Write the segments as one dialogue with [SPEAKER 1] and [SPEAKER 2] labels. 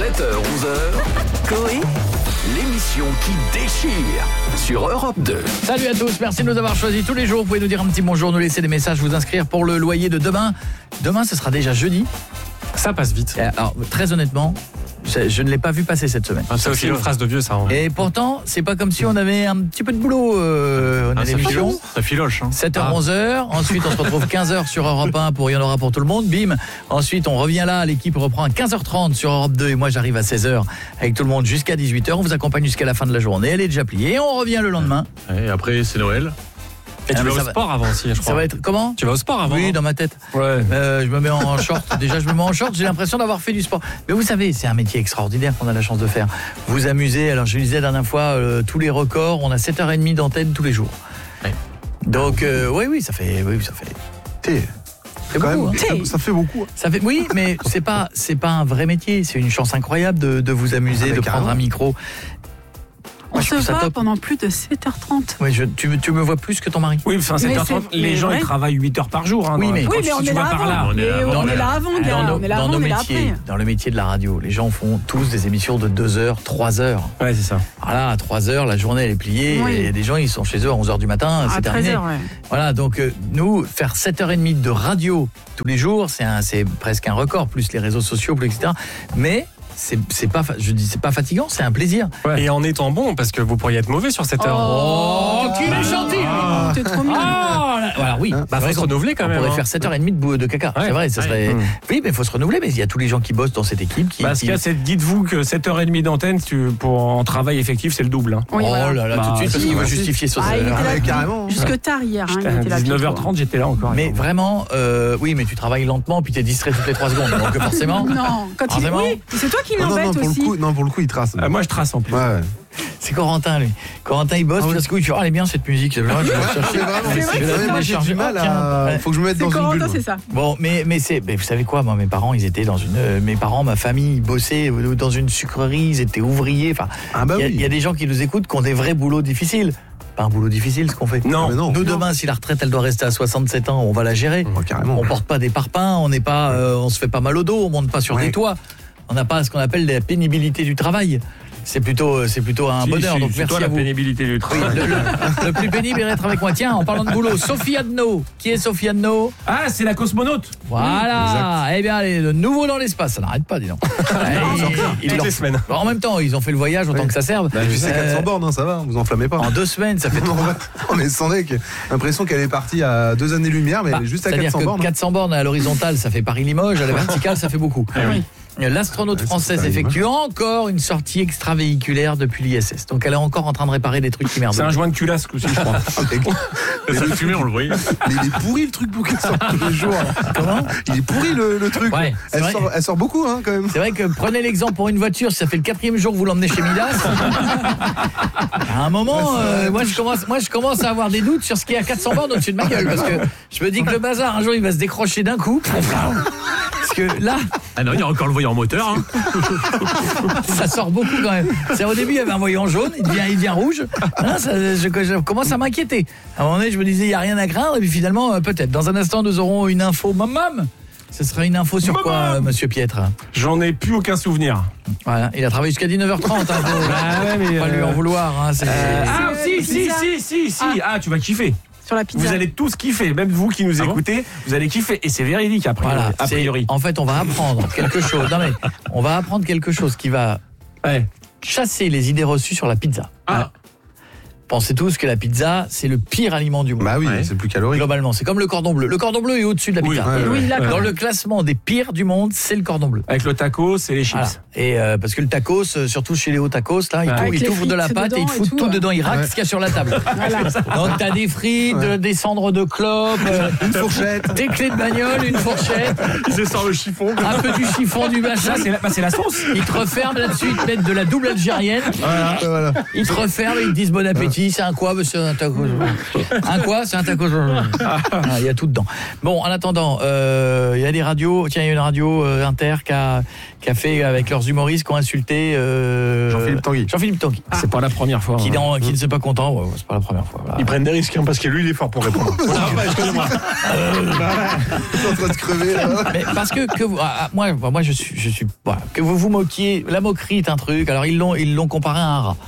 [SPEAKER 1] 7h, 11h, Coé, l'émission qui déchire sur Europe 2.
[SPEAKER 2] Salut à tous, merci de nous avoir choisis tous les jours. Vous pouvez nous dire un petit bonjour, nous laisser des messages, vous inscrire pour le loyer de demain. Demain, ce sera déjà jeudi.
[SPEAKER 3] Ça passe vite.
[SPEAKER 2] Alors, très honnêtement, je ne l'ai pas vu passer cette semaine.
[SPEAKER 3] C'est aussi une phrase de vieux, ça.
[SPEAKER 2] Et pourtant, c'est pas comme si on avait un petit peu de boulot. On a l'émission.
[SPEAKER 3] Ça filoche.
[SPEAKER 2] 7h, 11h. Ensuite, on se retrouve 15h sur Europe 1 pour Il y en aura pour tout le monde. Bim. Ensuite, on revient là. L'équipe reprend à 15h30 sur Europe 2. Et moi, j'arrive à 16h avec tout le monde jusqu'à 18h. On vous accompagne jusqu'à la fin de la journée. Elle est déjà pliée. Et on revient le lendemain.
[SPEAKER 4] Et après, c'est Noël.
[SPEAKER 3] Et tu vas au sport avant aussi, je crois.
[SPEAKER 2] Ça va être comment ?
[SPEAKER 3] Tu vas au sport avant?
[SPEAKER 2] Oui, dans ma tête.
[SPEAKER 3] Ouais.
[SPEAKER 2] Je me mets en short. Déjà, je me mets en short. J'ai l'impression d'avoir fait du sport. Mais vous savez, c'est un métier extraordinaire qu'on a la chance de faire. Vous amusez. Alors, je disais la dernière fois, tous les records. On a 7h30 d'antenne tous les jours.
[SPEAKER 4] Ouais.
[SPEAKER 2] Donc, oui, ça fait. C'est
[SPEAKER 5] quand
[SPEAKER 2] beaucoup,
[SPEAKER 5] même, ça fait beaucoup.
[SPEAKER 2] Ça fait, oui, mais c'est pas un vrai métier. C'est une chance incroyable de vous amuser, de prendre un micro.
[SPEAKER 6] On se voit pendant plus de 7h30.
[SPEAKER 2] Oui, tu me vois plus que ton mari.
[SPEAKER 3] Oui, enfin 7h30, les gens ils travaillent 8 heures par jour. Hein,
[SPEAKER 2] oui, mais
[SPEAKER 6] on est là avant. On est là avant, on est là avant, on est là après.
[SPEAKER 2] Dans le métier de la radio, les gens font tous des émissions de 2 heures, 3 heures.
[SPEAKER 3] Ouais, c'est ça.
[SPEAKER 2] Voilà, à 3 heures, la journée elle est pliée.
[SPEAKER 6] Oui.
[SPEAKER 2] Et il y a des gens, ils sont chez eux à 11h du matin, c'est terminé.
[SPEAKER 6] 13h, ouais.
[SPEAKER 2] Voilà, donc nous, faire 7h30 de radio tous les jours, c'est presque un record, plus les réseaux sociaux, plus etc. Mais c'est pas fatigant, c'est un plaisir.
[SPEAKER 3] Ouais. Et en étant bon, parce que vous pourriez être mauvais sur cette heure.
[SPEAKER 2] Oh, qu'il est gentil.
[SPEAKER 6] T'es trop mignon.
[SPEAKER 2] Voilà, oui.
[SPEAKER 3] Faut se renouveler quand même.
[SPEAKER 2] On pourrait faire 7h30 de caca.
[SPEAKER 3] Ouais.
[SPEAKER 2] C'est vrai, ça serait. Oui, mais il faut se renouveler. Mais il y a tous les gens qui bossent dans cette équipe.
[SPEAKER 3] Dites-vous que 7h30 d'antenne, pour en travail effectif, c'est le double. Hein.
[SPEAKER 6] Oui, voilà.
[SPEAKER 2] Oh là là, tout de suite, parce qu'il veut justifier son
[SPEAKER 6] il était là
[SPEAKER 5] carrément.
[SPEAKER 6] jusque tard hier.
[SPEAKER 3] À 19h30, j'étais là encore.
[SPEAKER 2] Mais vraiment, oui, mais tu travailles lentement, puis t'es distrait toutes les 3 secondes. Donc forcément.
[SPEAKER 6] Non, quand il est. Oui, c'est toi qui m'embête aussi.
[SPEAKER 5] Pour le coup, il trace.
[SPEAKER 3] Moi, je trace en plus.
[SPEAKER 5] Ouais.
[SPEAKER 2] C'est Corentin, lui. Corentin, il bosse, puis parce qu'il fait, elle est bien cette musique. Je vais la chercher.
[SPEAKER 5] Moi, j'ai du mal à. Faut que je me mette dans une bulle.
[SPEAKER 6] Corentin, c'est ça.
[SPEAKER 2] Bon, mais vous savez quoi, moi, mes parents, ils étaient dans une. Mes parents, ma famille, ils bossaient dans une sucrerie, ils étaient ouvriers. Enfin, il y a des gens qui nous écoutent qui ont des vrais boulots difficiles. Pas un boulot difficile, ce qu'on fait.
[SPEAKER 3] Non.
[SPEAKER 2] Nous, demain, si la retraite, elle doit rester à 67 ans, on va la gérer.
[SPEAKER 5] Carrément.
[SPEAKER 2] On porte pas des parpaings, on n'est pas, on se fait pas mal au dos, on monte pas sur des toits. On n'a pas ce qu'on appelle la pénibilité du travail. C'est plutôt un bonheur. Donc merci
[SPEAKER 3] toi,
[SPEAKER 2] à vous.
[SPEAKER 3] La pénibilité du travail.
[SPEAKER 2] Le plus pénible est d'être avec moi. Tiens, en parlant de boulot, Sophie Adno. Qui est Sophie Adno?
[SPEAKER 3] Ah, c'est la cosmonaute.
[SPEAKER 2] Voilà. Eh bien, allez, de nouveau dans l'espace. Ça n'arrête pas, dis donc.
[SPEAKER 3] Toutes les semaines.
[SPEAKER 2] En même temps, ils ont fait le voyage autant que ça serve.
[SPEAKER 5] Tu sais, 400 bornes, hein, ça va, vous enflammez pas.
[SPEAKER 2] En 2 semaines, ça fait 3.
[SPEAKER 5] On est sans deck. L'impression qu'elle est partie à 2 années-lumière, mais elle est juste à 400 bornes.
[SPEAKER 2] 400 bornes à l'horizontale, ça fait Paris-Limoges. À la verticale, ça fait beaucoup.
[SPEAKER 6] Oui.
[SPEAKER 2] L'astronaute française effectue encore une sortie extravéhiculaire depuis l'ISS. Donc elle est encore en train de réparer des trucs qui merdent.
[SPEAKER 3] C'est un joint de culasse aussi, je crois.
[SPEAKER 4] Ça fumait, on le voyait.
[SPEAKER 5] Mais il est pourri le truc pour qu'il sorte tous les jours.
[SPEAKER 2] Comment ?
[SPEAKER 5] Il est pourri le truc.
[SPEAKER 2] Ouais,
[SPEAKER 5] elle sort beaucoup hein, quand même.
[SPEAKER 2] C'est vrai que prenez l'exemple pour une voiture, si ça fait le 4e jour que vous l'emmenez chez Midas. À un moment, moi je commence à avoir des doutes sur ce qui est à 400 bornes au-dessus de ma gueule. Parce que je me dis que le bazar, un jour, il va se décrocher d'un coup. Parce que là...
[SPEAKER 4] Ah non, il y a encore le voyant moteur. Hein.
[SPEAKER 2] Ça sort beaucoup quand même. Au début, il y avait un voyant jaune, il devient rouge. Là, je commence à m'inquiéter. À un moment donné, je me disais, il n'y a rien à craindre. Et puis finalement, peut-être. Dans un instant, nous aurons une info. Maman, ce sera une info sur quoi, monsieur Pietre?
[SPEAKER 3] J'en ai plus aucun souvenir.
[SPEAKER 2] Voilà, il a travaillé jusqu'à 19h30.
[SPEAKER 3] Mais
[SPEAKER 2] pas lui en vouloir. Hein,
[SPEAKER 3] si. Ah, tu vas kiffer.
[SPEAKER 6] Sur la pizza.
[SPEAKER 3] Vous allez tous kiffer, même vous qui nous écoutez, vous allez kiffer. Et c'est véridique, a priori.
[SPEAKER 2] En fait, on va apprendre quelque chose. Non mais, on va apprendre quelque chose qui va chasser les idées reçues sur la pizza. Pensez tous que la pizza, c'est le pire aliment du monde.
[SPEAKER 5] Bah oui, c'est le plus calorique.
[SPEAKER 2] Globalement, c'est comme le cordon bleu. Le cordon bleu est au-dessus de la pizza. Dans le classement des pires du monde, c'est le cordon bleu.
[SPEAKER 3] Avec le tacos et les chips.
[SPEAKER 2] Voilà. Et parce que le tacos, surtout chez Léo Tacos, là, il t'ouvre de la pâte et il te fout tout dedans. Il raque ce qu'il y a sur la table. Voilà. Donc t'as des frites, des cendres de clopes,
[SPEAKER 5] une fourchette,
[SPEAKER 2] des clés de bagnole, une fourchette.
[SPEAKER 3] Il se sort le chiffon.
[SPEAKER 2] Un peu du chiffon du machin.
[SPEAKER 3] C'est la sauce.
[SPEAKER 2] Ils te referment là-dessus, ils te mettent de la double algérienne. Voilà. Ils te referment et ils te disent bon appétit. petit, c'est un quoi? C'est un taco. Un quoi? C'est un taco. Il y a tout dedans. Bon, en attendant, il y a des radios. Tiens, il y a une radio Inter qui a fait avec leurs humoristes qui ont insulté
[SPEAKER 5] Jean-Philippe Tanguy.
[SPEAKER 2] Jean-Philipe Tanguy.
[SPEAKER 3] C'est pas la première fois.
[SPEAKER 2] Qui ne s'est pas content. Ouais, c'est pas la première fois. Voilà.
[SPEAKER 4] Ils prennent des risques, hein, parce que lui, il est fort pour répondre. Excusez-moi.
[SPEAKER 5] T'es en train de crever, là.
[SPEAKER 2] Mais parce que vous, moi je suis voilà, que vous vous moquiez, la moquerie est un truc. Alors ils l'ont comparé à un rat.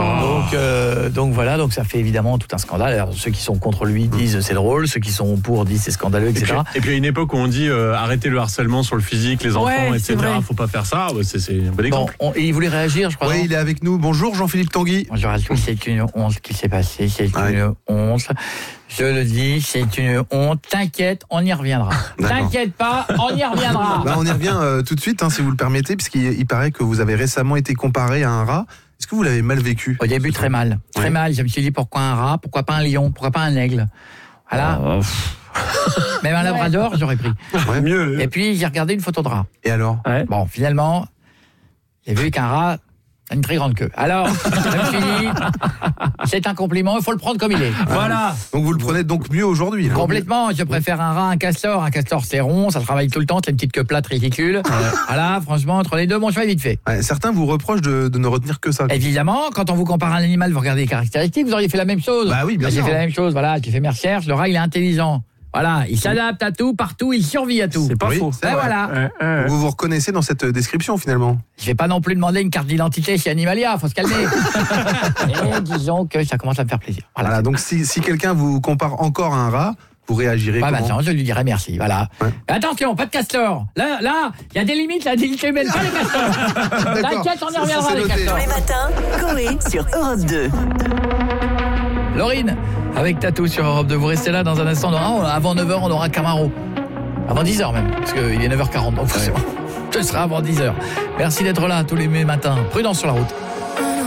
[SPEAKER 2] Donc voilà, donc ça fait évidemment tout un scandale. Alors ceux qui sont contre lui disent c'est drôle, ceux qui sont pour disent c'est scandaleux, etc.
[SPEAKER 4] Et puis à une époque où on dit arrêtez le harcèlement sur le physique, les enfants,
[SPEAKER 6] Ouais,
[SPEAKER 4] etc. Faut pas faire ça. C'est un bon exemple.
[SPEAKER 2] Bon, et il voulait réagir, je crois.
[SPEAKER 5] Oui,
[SPEAKER 2] non
[SPEAKER 5] il est avec nous. Bonjour Jean-Philippe Tanguy.
[SPEAKER 2] Bonjour à tous, c'est une honte ce qui s'est passé, c'est une honte. Je le dis, c'est une honte. T'inquiète, on y reviendra.
[SPEAKER 5] D'accord.
[SPEAKER 2] T'inquiète pas, on y reviendra.
[SPEAKER 5] Bah, on y revient tout de suite, hein, si vous le permettez, puisqu'il paraît que vous avez récemment été comparé à un rat. Est-ce que vous l'avez mal vécu?
[SPEAKER 2] Au début, très mal. Très mal. Je me suis dit, pourquoi un rat? Pourquoi pas un lion? Pourquoi pas un aigle? Voilà. Même un labrador, j'aurais pris.
[SPEAKER 5] Ouais.
[SPEAKER 3] Mieux.
[SPEAKER 2] Et puis, j'ai regardé une photo de rat.
[SPEAKER 5] Et alors?
[SPEAKER 3] Ouais.
[SPEAKER 2] Bon, finalement, j'ai vu qu'un rat a une très grande queue. Alors, je me suis dit, c'est un compliment, il faut le prendre comme il est. Voilà.
[SPEAKER 5] Donc vous le prenez donc mieux aujourd'hui, là.
[SPEAKER 2] Complètement, je préfère un rat à un castor. Un castor, c'est rond, ça travaille tout le temps, c'est une petite queue plate ridicule. Voilà, franchement, entre les deux, bon, je vais vite fait.
[SPEAKER 5] Ouais, certains vous reprochent de ne retenir que ça.
[SPEAKER 2] Évidemment, quand on vous compare à un animal, vous regardez les caractéristiques, vous auriez fait la même chose.
[SPEAKER 5] Bah oui, bien
[SPEAKER 2] J'ai
[SPEAKER 5] sûr.
[SPEAKER 2] fait la même chose, voilà, j'ai fait mes recherches, le rat, il est intelligent. Voilà, il s'adapte à tout, partout, il survit à tout.
[SPEAKER 3] C'est pas
[SPEAKER 5] Oui,
[SPEAKER 3] faux.
[SPEAKER 5] c'est
[SPEAKER 2] Ben
[SPEAKER 5] vrai.
[SPEAKER 2] voilà.
[SPEAKER 5] Vous vous reconnaissez dans cette description finalement?
[SPEAKER 2] Je vais pas non plus demander une carte d'identité chez Animalia, faut se calmer. Et disons que ça commence à me faire plaisir.
[SPEAKER 5] Voilà, donc si quelqu'un vous compare encore à un rat, vous réagirez
[SPEAKER 2] Bah,
[SPEAKER 5] comment?
[SPEAKER 2] maintenant, je lui dirai merci, voilà.
[SPEAKER 5] Ouais.
[SPEAKER 2] Mais attention, pas de castor. Là, il y a des limites, la dignité humaine, pas les castors. T'inquiète, on y reviendra,
[SPEAKER 5] c'est
[SPEAKER 2] les
[SPEAKER 5] noté.
[SPEAKER 2] castors.
[SPEAKER 7] Tous les matins, Coé sur Europe 2.
[SPEAKER 2] Laurine, avec Tatou sur Europe 2, vous restez là dans un instant. Avant 9h, on aura Camaro. Avant 10h même, parce qu'il est 9h40, donc forcément, ce sera avant 10h. Merci d'être là tous les matins. Prudence sur la route.